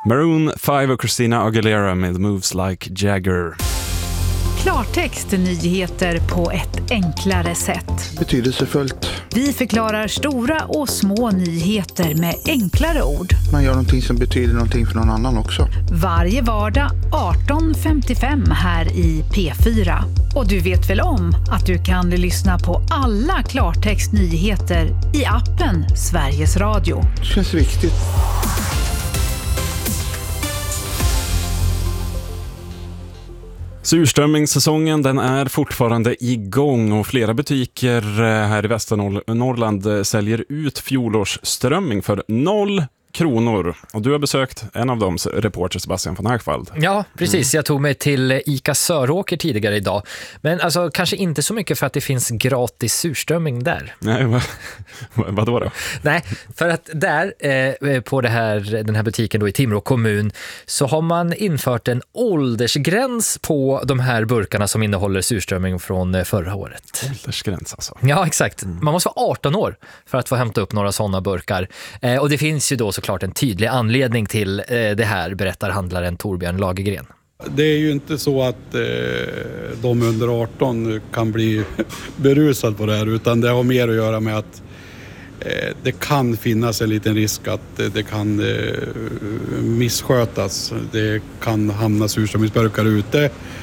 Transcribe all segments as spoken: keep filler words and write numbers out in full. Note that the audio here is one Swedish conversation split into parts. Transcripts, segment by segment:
Maroon five och Christina Aguilera med Moves Like Jagger. Klartext, nyheter på ett enklare sätt. Betydelsefullt. Vi förklarar stora och små nyheter med enklare ord. Man gör någonting som betyder någonting för någon annan också. Varje vardag arton femtiofem här i P fyra. Och du vet väl om att du kan lyssna på alla Klartext nyheter i appen Sveriges Radio. Det känns viktigt. Surströmmingssäsongen, den är fortfarande igång och flera butiker här i Västernorrland säljer ut fjolårsströmming för noll kronor. Och du har besökt en av dem, reporter Sebastian von Hackvald. Ja, precis. Jag tog mig till Ica Söråker tidigare idag. Men alltså kanske inte så mycket för att det finns gratis surströmming där. Nej, vad, vad då då? Nej, för att där eh, på det här, den här butiken då i Timrå kommun så har man infört en åldersgräns på de här burkarna som innehåller surströmming från förra året. Åldersgräns alltså? Ja, exakt. Man måste vara arton år för att få hämta upp några sådana burkar. Eh, och det finns ju då såklart en tydlig anledning till eh, det här, berättar handlaren Torbjörn Lagergren. Det är ju inte så att eh, de under arton kan bli berusade på det här, utan det har mer att göra med att eh, det kan finnas en liten risk att eh, det kan eh, misskötas. Det kan hamna surströmmingsburkar ute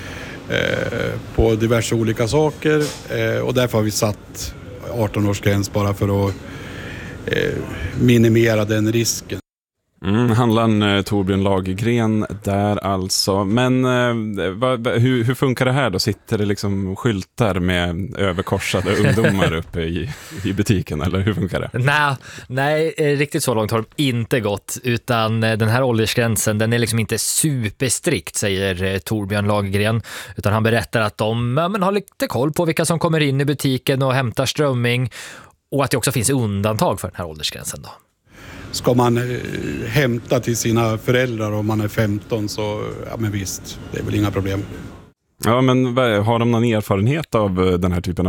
eh, på diverse olika saker eh, och därför har vi satt arton-årsgräns bara för att eh, minimera den risken. Mm, handlaren eh, Torbjörn Lagergren där alltså. Men eh, va, va, hur, hur funkar det här då? Sitter det liksom skyltar med överkorsade ungdomar uppe i, i butiken, eller hur funkar det? Nej, nej, riktigt så långt har de inte gått, utan den här åldersgränsen, den är liksom inte superstrikt, säger Torbjörn Lagergren, utan han berättar att de ja, men har lite koll på vilka som kommer in i butiken och hämtar strömming, och att det också finns undantag för den här åldersgränsen då. Ska man eh, hämta till sina föräldrar om man är femton så, ja men visst, det är väl inga problem. Ja, men har de någon erfarenhet av den här typen av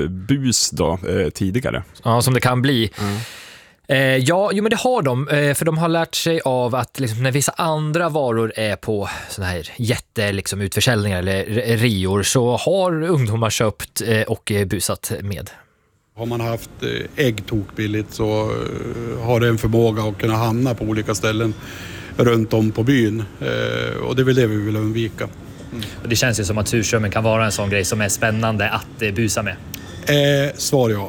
bus då eh, tidigare? Ja, som det kan bli. Mm. Eh, ja, jo, men det har de, eh, för de har lärt sig av att liksom, när vissa andra varor är på såna här jätte liksom, utförsäljningar eller rior, så har ungdomar köpt eh, och busat med. Har man haft ägg tokbilligt så har det en förmåga att kunna hamna på olika ställen runt om på byn. Och det är väl det vi vill undvika. Mm. Och det känns ju som att surströmming kan vara en sån grej som är spännande att busa med. Eh, svar ja.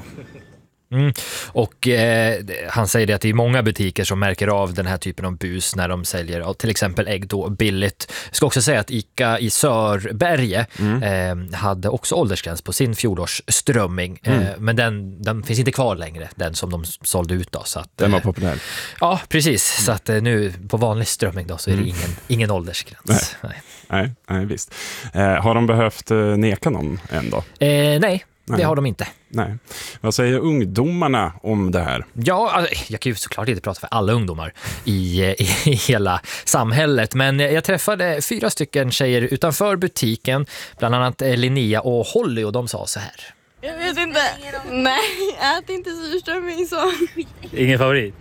Mm. Och eh, han säger det att det är många butiker som märker av den här typen av bus när de säljer ja, till exempel ägg då billigt. Jag ska också säga att Ica i Sörberge mm. eh, hade också åldersgräns på sin fjolårsströmming. Mm. Eh, men den, den finns inte kvar längre, den som de sålde ut då. Så att, den var eh, populär. Ja, precis. Mm. Så att eh, nu på vanlig strömming då så är det ingen, mm. ingen åldersgräns. Nej, nej. nej, nej visst. Eh, har de behövt eh, neka någon än då? Eh, nej. Nej. Det har de inte. Nej. Vad säger ungdomarna om det här? Ja, alltså, jag kan ju såklart inte prata för alla ungdomar i, i, i hela samhället. Men jag träffade fyra stycken tjejer utanför butiken. Bland annat Linnea och Holly, och de sa så här. Jag vet inte. Nej, jag äter inte surströmming så. Ingen favorit?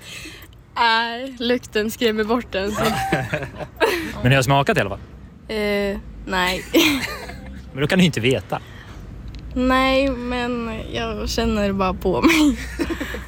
Nej, lukten skrämmer bort den. Så. Men ni har smakat i alla fall? Uh, nej. Men då kan ni inte veta. Nej, men jag känner bara på mig.